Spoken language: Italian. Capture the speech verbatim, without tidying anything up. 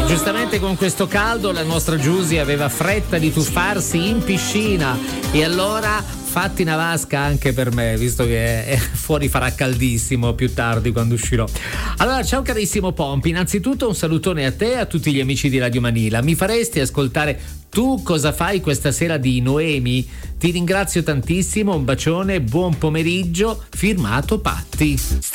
Giustamente con questo caldo la nostra Giusy aveva fretta di tuffarsi in piscina e allora fatti una vasca anche per me, visto che è, fuori farà caldissimo più tardi quando uscirò. Allora, ciao carissimo Pompi, innanzitutto un salutone a te e a tutti gli amici di Radio Manila. Mi faresti ascoltare Tu cosa fai questa sera di Noemi? Ti ringrazio tantissimo, un bacione, buon pomeriggio, firmato Patti.